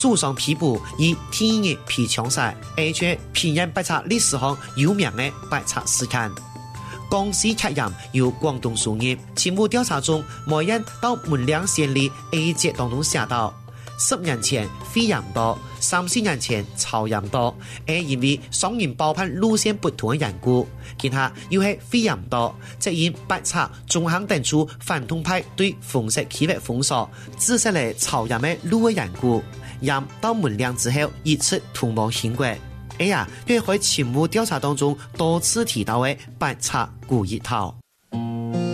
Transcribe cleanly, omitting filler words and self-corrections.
祖上皮部以天熱皮槍曬，而且平壤白賊歷史上有名的白賊事件。江西客人由廣東輸入，前務調查中，每人到門梁縣里 A 節當中寫到，10年前飛人多，30年前草人多，因為雙人包辦路線不同的緣故，其下又係飛人多，則因白賊中行等處反動派對封鎖區域封鎖，致使嚟草人的路的緣故。人到門梁之後，一出圖謀興國。佢喺前務調查當中多次提到嘅白賊古一套。